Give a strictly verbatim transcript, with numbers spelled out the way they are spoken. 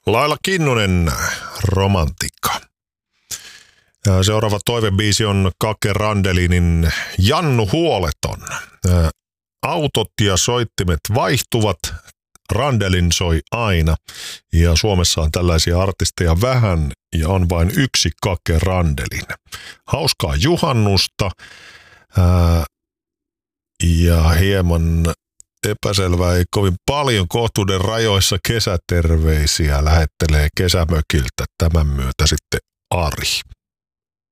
Laila Kinnunen, Romantikka. Ja seuraava toivebiisi on Kake Randelinin Jannu Huoleton. Autot ja soittimet vaihtuvat, Randelin soi aina. Ja Suomessa on tällaisia artisteja vähän ja on vain yksi Kake Randelin. Hauskaa juhannusta ää, ja hieman epäselvää, ei kovin paljon, kohtuuden rajoissa kesäterveisiä lähettelee kesämökiltä tämän myötä sitten Ari.